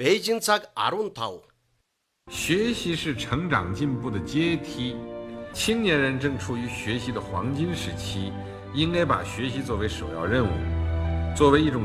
北京цаг 15. 学习是成长进步的阶梯，青年人正处于学习的黄金时期，应该把学习作为首要任务，作为一种